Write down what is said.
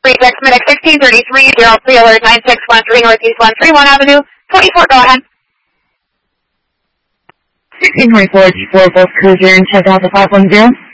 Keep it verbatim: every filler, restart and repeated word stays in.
Street, Rex Medic sixteen thirty-three, zero three alert nine six one three Northeast one thirty-one Avenue, twenty-four, go ahead. sixteen twenty-four, G four, both cruiser and check out the five one zero.